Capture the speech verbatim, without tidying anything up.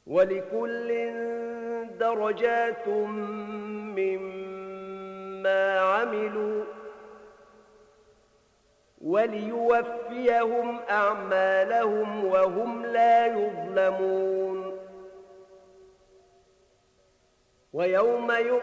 ولكل درجات مما عملوا وليوفيهم أعمالهم وهم لا يظلمون. ويوم يؤمن